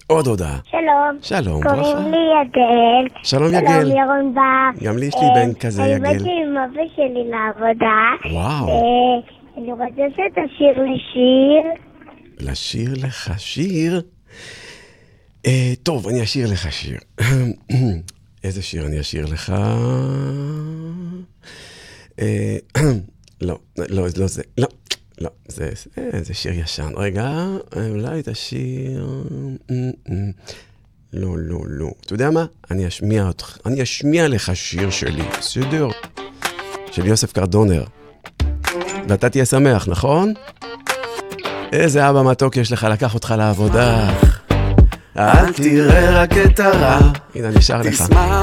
עוד הודעה. שלום. שלום, ברכה. קוראים לי יגל. שלום יגל. שלום ירון בר. גם לי יש לי בן כזה יגל. אני באתי עם אבא שלי לעבודה. וואו. אני רוצה שתשאיר לי שיר. לשיר לך שיר? טוב, אני אשיר לך שיר. איזה שיר אני אשיר לך? לא, זה. לא, זה שיר ישן. רגע, אולי תשיר... לא. אתה יודע מה? אני אשמיע לך שיר שלי. בסדר? של יוסף קרדונר. ואתה תהיה שמח, נכון? איזה אבא מתוק יש לך, לקח אותך לעבודה. אל תראה רק את הרע. הנה, נשאר לך.